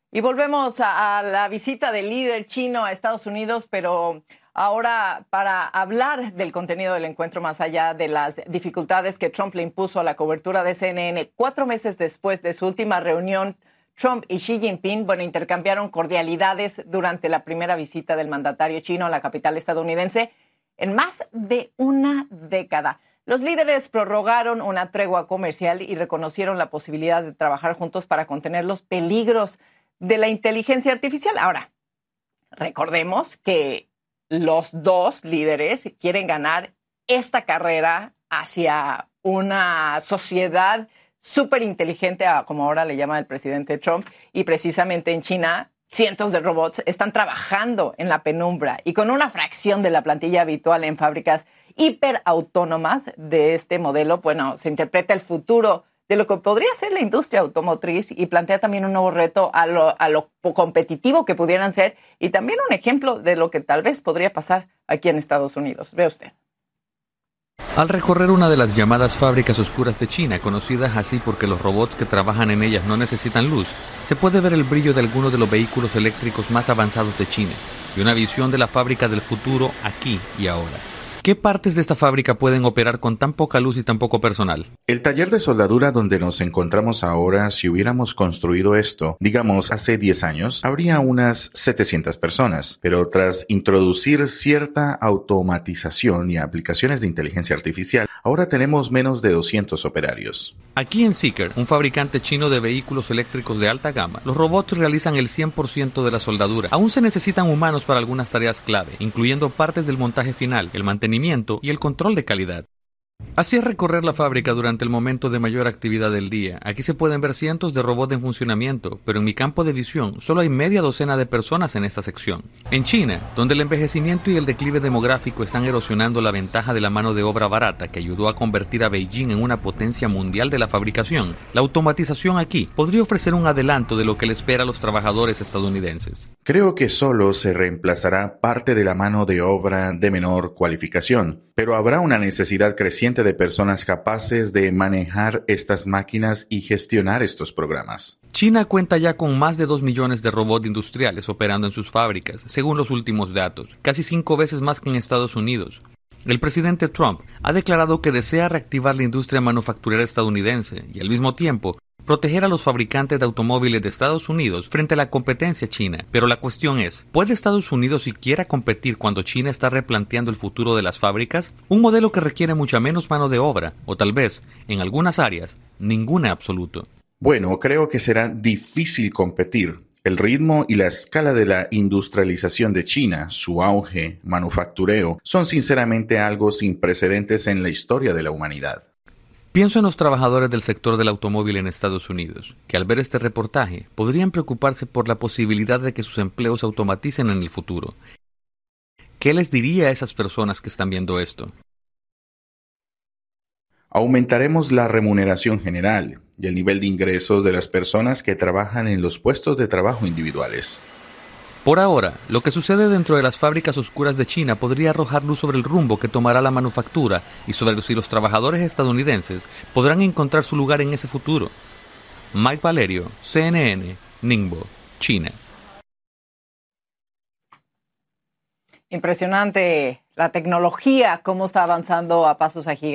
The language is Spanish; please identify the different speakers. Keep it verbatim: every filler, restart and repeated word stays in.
Speaker 1: Y volvemos a, a la visita del líder chino a Estados Unidos, pero ahora para hablar del contenido del encuentro, más allá de las dificultades que Trump le impuso a la cobertura de C N N, cuatro meses después de su última reunión, Trump y Xi Jinping, bueno, intercambiaron cordialidades durante la primera visita del mandatario chino a la capital estadounidense en más de una década. Los líderes prorrogaron una tregua comercial y reconocieron la posibilidad de trabajar juntos para contener los peligros de la inteligencia artificial. Ahora, recordemos que los dos líderes quieren ganar esta carrera hacia una sociedad súper inteligente, como ahora le llama el presidente Trump, y precisamente en China cientos de robots están trabajando en la penumbra y con una fracción de la plantilla habitual en fábricas hiperautónomas de este modelo. Bueno, se interpreta el futuro de lo que podría ser la industria automotriz y plantea también un nuevo reto a lo, a lo competitivo que pudieran ser y también un ejemplo de lo que tal vez podría pasar aquí en Estados Unidos. Ve usted.
Speaker 2: Al recorrer una de las llamadas fábricas oscuras de China, conocidas así porque los robots que trabajan en ellas no necesitan luz, se puede ver el brillo de algunos de los vehículos eléctricos más avanzados de China y una visión de la fábrica del futuro aquí y ahora. ¿Qué partes de esta fábrica pueden operar con tan poca luz y tan poco personal?
Speaker 3: El taller de soldadura donde nos encontramos ahora, si hubiéramos construido esto, digamos, hace diez años, habría unas setecientas personas, pero tras introducir cierta automatización y aplicaciones de inteligencia artificial, ahora tenemos menos de doscientos operarios.
Speaker 2: Aquí en Zeekr, un fabricante chino de vehículos eléctricos de alta gama, los robots realizan el cien por ciento de la soldadura. Aún se necesitan humanos para algunas tareas clave, incluyendo partes del montaje final, el mantenimiento y el control de calidad. Así es recorrer la fábrica durante el momento de mayor actividad del día. Aquí se pueden ver cientos de robots en funcionamiento, pero en mi campo de visión solo hay media docena de personas en esta sección. En China, donde el envejecimiento y el declive demográfico están erosionando la ventaja de la mano de obra barata que ayudó a convertir a Beijing en una potencia mundial de la fabricación, la automatización aquí podría ofrecer un adelanto de lo que le espera a los trabajadores estadounidenses.
Speaker 3: Creo que solo se reemplazará parte de la mano de obra de menor cualificación, pero habrá una necesidad creciente de personas capaces de manejar estas máquinas y gestionar estos programas.
Speaker 2: China cuenta ya con más de dos millones de robots industriales operando en sus fábricas, según los últimos datos, casi cinco veces más que en Estados Unidos. El presidente Trump ha declarado que desea reactivar la industria manufacturera estadounidense y al mismo tiempo proteger a los fabricantes de automóviles de Estados Unidos frente a la competencia china. Pero la cuestión es, ¿puede Estados Unidos siquiera competir cuando China está replanteando el futuro de las fábricas? Un modelo que requiere mucha menos mano de obra, o tal vez, en algunas áreas, ninguna absoluto.
Speaker 3: Bueno, creo que será difícil competir. El ritmo y la escala de la industrialización de China, su auge, manufactureo, son sinceramente algo sin precedentes en la historia de la humanidad.
Speaker 2: Pienso en los trabajadores del sector del automóvil en Estados Unidos, que al ver este reportaje podrían preocuparse por la posibilidad de que sus empleos se automaticen en el futuro. ¿Qué les diría a esas personas que están viendo esto?
Speaker 3: Aumentaremos la remuneración general y el nivel de ingresos de las personas que trabajan en los puestos de trabajo individuales.
Speaker 2: Por ahora, lo que sucede dentro de las fábricas oscuras de China podría arrojar luz sobre el rumbo que tomará la manufactura y sobre si los trabajadores estadounidenses podrán encontrar su lugar en ese futuro. Mike Valerio, C N N, Ningbo, China.
Speaker 1: Impresionante la tecnología, cómo está avanzando a pasos agigantes.